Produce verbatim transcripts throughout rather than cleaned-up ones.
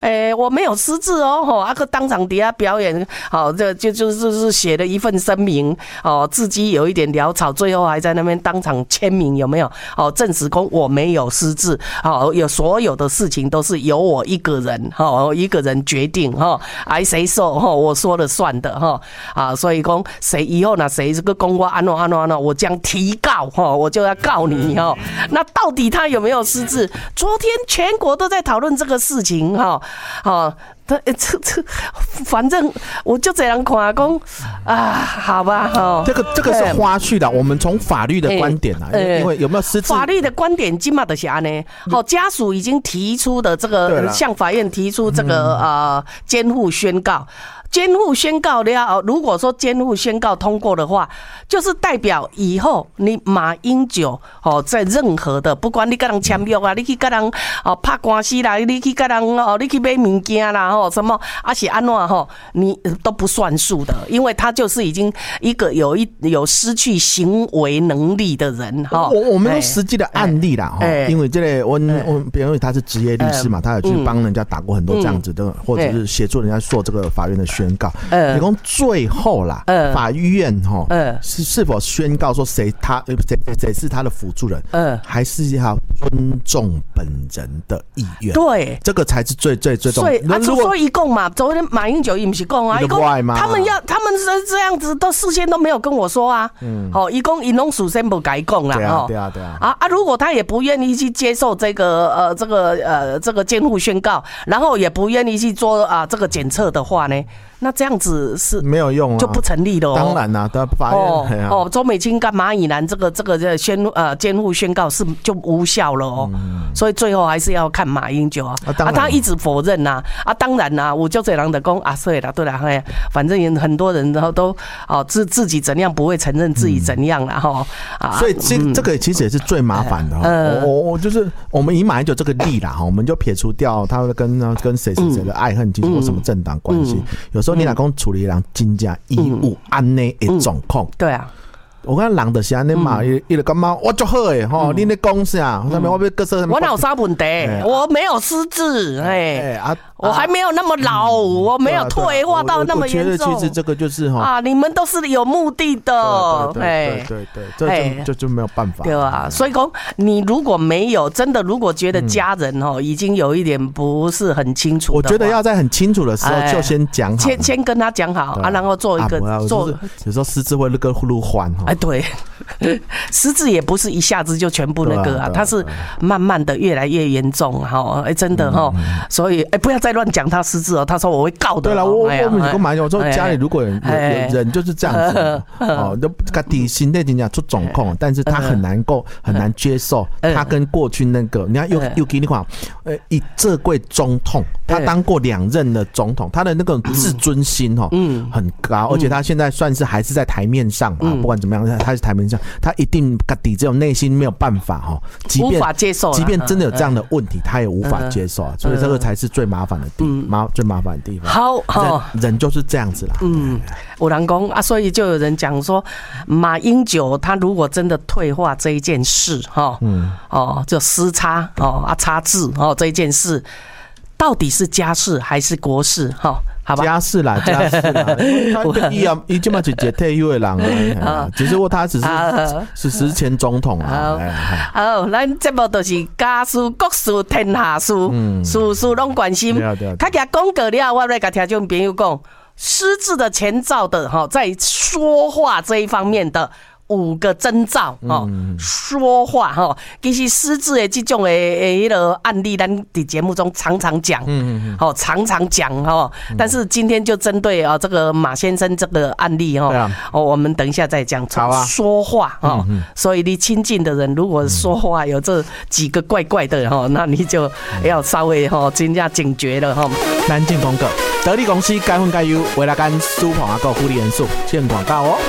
诶，我没有失智哦，吼，啊个当场底下表演，好，这就就是写了一份声明，哦，字迹有一点潦草，最后还在那边当场签名，有没有？哦，证实公我没有失智，哦，有所有的事情都是由我一个人，哈，一个人决定，哈，爱谁受，哈，我说了算的，哈，啊，所以讲谁以后呢，谁这个公我安诺安诺安诺，我将提告，哈，我就要告你，哈，那到底他有没有失智？昨天全国都在讨论这个事情，哈，哦。这这，反正我就这样看讲啊，好吧哈。 这个这个是花絮的，我们从法律的观点啊，因为有没有失智？ 法律的观点，今嘛的是安呢？好，家属已经提出的这个向法院提出这个呃监护宣告。监护宣告了，如果说监护宣告通过的话，就是代表以后你马英九哦，在任何的，不管你跟人签约啊，你去跟人哦拍官司啦，你去跟人哦，你去买物件啦，吼什么，而且安怎吼，你都不算数的，因为他就是已经一个有一有失去行为能力的人哈。 我我们用实际的案例啦哈，因为这个我我比如他是职业律师嘛，他有去帮人家打过很多这样子的，或者是协助人家做这个法院的宣告。呃，你讲最后啦，呃、法院哈，呃、是是否宣告说谁他谁谁是他的辅助人，呃、还是要尊重本人的意愿？对，这个才是最最最重要的。 所以啊，所以一共嘛，昨天马英九也不是讲啊，一共他们要他们是这样子，都事先都没有跟我说啊。嗯，好，一共一弄首先不该讲啦。 对啊，对啊，对啊。 啊啊，如果他也不愿意去接受这个呃这个呃这个监护宣告，然后也不愿意去做啊这个检测的话呢？那这样子是没有用啊， 就不成立了哦。 当然啦，他法院哦哦，周美青跟马以南这个这个宣呃监护宣告是就无效了哦。嗯、所以最后还是要看马英九啊，啊, 啊他一直否认呐、啊，啊当然啦、啊，我就这样的讲啊，对了对了，嘿，反正很多人然后都哦自自己怎样不会承认自己怎样了哈、嗯、啊， 所以这这个其实也是最麻烦的、哦。呃、我我就是我们以马英九这个例啦哈，我们就撇除掉他跟跟谁谁谁的爱恨情仇或什么政党关系，嗯嗯、有时候。说你老公处理人真正义务安内的状况， 对啊。 我看人就是安尼嘛，伊伊就感觉我足好诶吼，你咧讲啥？上面我要各色， 我哪有啥问题？我没有失智，哎啊，我还没有那么老，我没有退化到那么严重。我觉得其实这个就是哈啊，你们都是有目的的， 对对对对，这就就没有办法， 对啊。所以讲，你如果没有真的，如果觉得家人哦已经有一点不是很清楚， 我觉得要在很清楚的时候就先讲好， 先先跟他讲好啊，然后做一个做。 有时候失智会那个路缓哈。 哎，对，失智也不是一下子就全部那个啊，它是慢慢的越来越严重哈，哎，真的哈，所以哎，不要再乱讲他失智哦，他说我会告的。 对了，我我我跟马我说家里如果有有人就是这样子哦，都他底心内真正出状况，但是他很难够很难接受，他跟过去那个，你看又又给你讲，呃，以这贵总统，他当过两任的总统，他的那个自尊心哈，嗯，很高，而且他现在算是还是在台面上嘛，不管怎么样。他是台面上，他一定底这种内心没有办法哈，即便无法接受， 即便真的有这样的问题，他也无法接受啊，所以这个才是最麻烦的地麻最麻烦的地方。 好，好， 人就是这样子啦。 嗯，有人讲啊，所以就有人讲说，马英九他如果真的退化这一件事哈，嗯，哦，就失差哦啊差字哦这一件事，到底是家事还是国事哈？ 家事啦，家事啦，他伊啊，伊即马是一个退休的人啊，只是说他只是是是前总统啊。 好，咱节目就是家事国事天下事，事事拢关心。他讲广告了，我来甲听众朋友讲，失智的前兆的哈，在说话这一方面的。五个征兆哦，说话哈，其实失智的这种的诶，迄个案例，咱伫节目中常常讲，嗯嗯，常常讲哈。但是今天就针对啊这个马先生这个案例哈，哦，我们等一下再讲。好啊，说话哈，所以你亲近的人如果说话有这几个怪怪的哈，那你就要稍微哈，真正警觉了哈。 咱进广告，得力公司该分该优，为了干舒跑啊个护理元素，见广告哦。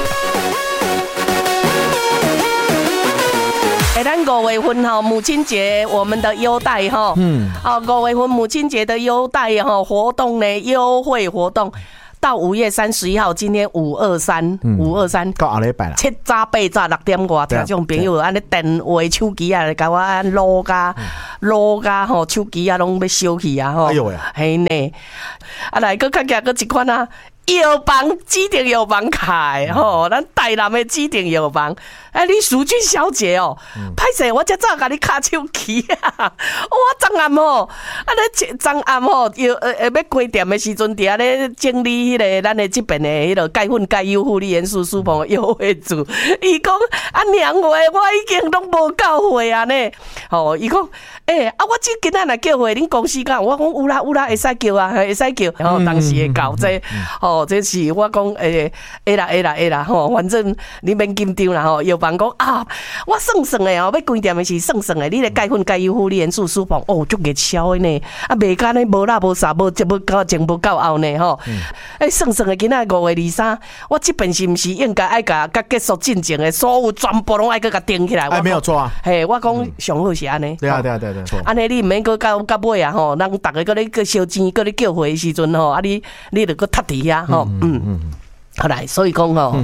哎，咱五月份哈母亲节我们的优待哈，嗯，啊五月份母亲节的优待哈活动呢，优惠活动。 到五月三十一号，今天五二三，五二三， 到下礼拜啦， 七早八早六点外，听众朋友安尼电话手机啊，甲我按录加录加吼，手机啊拢要烧去啊吼， 哎呦喂， 嘿呢，啊来搁较加搁一款啊。药房指定药房开吼，咱台南的指定药房。哎，你淑君小姐哦，歹势，我遮早甲你卡手去啊！我昨暗吼，啊咧昨暗吼，要呃呃要关店的时阵，伫遐咧整理迄个咱的这边的迄个钙粉钙优护理元素舒鹏优惠组。伊讲啊娘话，我已经拢无够货啊呢。吼，伊讲诶啊，我即今仔来叫货，恁公司讲，我讲有啦有啦，会使叫啊，会使叫。然后当时会搞这，吼，这是我讲诶，会啦会啦会啦吼，反正你免紧张啦吼。房讲啊，我算算的哦，要关店的是算算的。你的钙粉、钙优护理元素舒鹏哦，足热销的呢。啊，袂干呢，无啦无啥，无接无到前无到后呢吼。哎、嗯，算算的，今仔五月二三，我这边是毋是应该爱甲甲结束进程的所有全部拢爱搁甲顶起来？ 哎，没有错啊。 嘿，我讲上好是安尼。 对啊，对啊，对对。 安尼你毋免搁到到尾啊吼，咱逐个搁咧搁烧钱，搁咧叫货的时阵吼，啊你你著搁塌伫遐吼，嗯嗯。好来，所以讲吼。嗯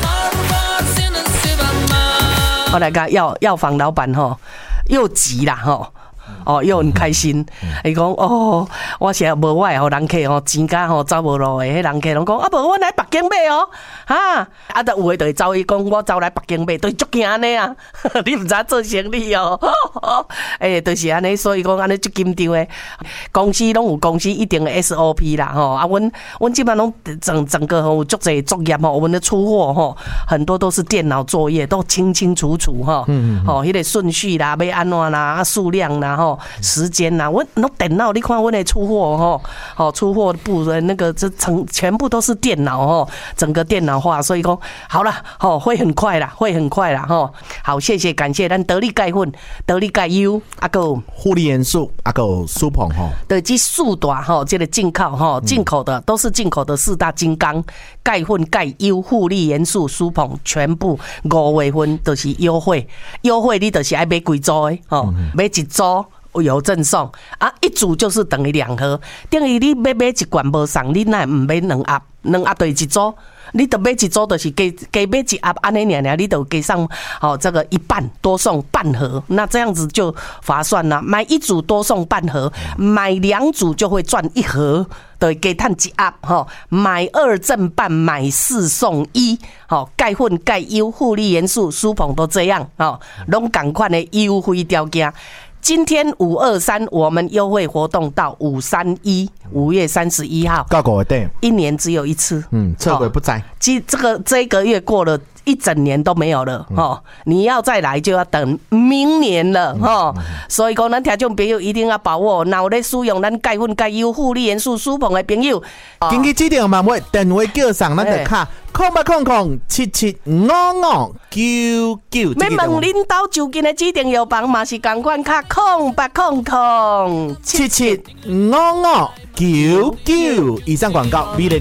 后来个药药房老板吼又急啦吼，哦又很开心，伊讲哦，我现在无我互人客吼钱甲吼走无路的，迄人客拢讲啊无我来北京买哦，哈啊，得有诶就会走伊讲我走来北京买，就是足惊安尼啊，你毋知做生意哦，诶、欸，就是安尼，所以讲安尼足紧张诶，公司拢有公司一定的 S O P 啦吼，啊，阮阮基本上拢整整个吼有足侪作业吼，我们的出货吼很多都是电脑作业，都清清楚楚吼，嗯，吼，迄个顺序啦，要安怎啦，数量啦吼，时间啦，阮拢电脑，你看阮的出货吼，吼出货部的那个这成全部都是电脑吼，整个电脑化，所以讲好了，吼会很快啦，会很快啦吼，好，谢谢感谢咱得力钙粉、得力钙优，啊个护理元素，啊个舒鹏吼， 对，这四大吼，这个进口吼，进口的都是进口的四大金刚，钙粉、钙优、护理元素、舒鹏，全部五月份都是优惠，优惠你就是爱买几组的吼，买一组。有赠送啊，一组就是等于两盒，等于你要买一罐无送，你哪唔买两盒？两盒就是一组，你得买一组就是加加买一盒，安尼尔尔，你得加上哦这个一半多送半盒，那这样子就划算啦。买一组多送半盒，买两组就会赚一盒。对，加赚一盒吼，买二赠半，买四送一，吼，钙粉、钙优、护理元素、舒鹏都这样，吼，拢同款的优惠条件。今天五二三，我们优惠活动到五三一，五月三十一号， 到五月底， 一年只有一次， 嗯，撤回不在。 这这个这个月过了。一整年都没有了哈、嗯，你要再来就要等明年了哈、嗯嗯。所以讲，咱听众朋友一定要把握，那有咧使用咱钙粉、钙优、护理元素、舒鹏的朋友， 紧去指定万位电话叫上咱的卡，空八空空七七五五九九。 要问恁兜就近的指定药房嘛是同款卡，空八空空七七五五九九。以上广告，美丽。